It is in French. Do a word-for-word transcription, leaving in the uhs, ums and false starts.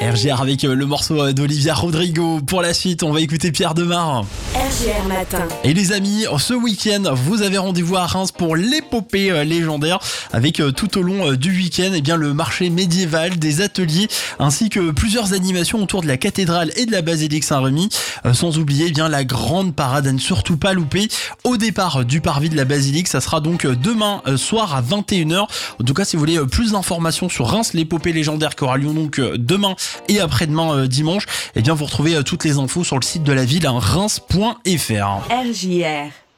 R J R avec le morceau d'Olivia Rodrigo. Pour la suite, on va écouter Pierre Demar. R J R Matin. Et les amis, ce week-end, vous avez rendez-vous à Reims pour l'épopée légendaire avec tout au long du week-end eh bien, le marché médiéval, des ateliers ainsi que plusieurs animations autour de la cathédrale et de la basilique Saint-Rémy. Sans oublier eh bien, la grande parade à ne surtout pas louper au départ du parvis de la basilique. Ça sera donc demain soir à vingt et une heures. En tout cas, si vous voulez plus d'informations sur Reims, l'épopée légendaire qui aura lieu donc demain et après-demain dimanche, eh bien, vous retrouvez toutes les infos sur le site de la ville reims point f r. R J R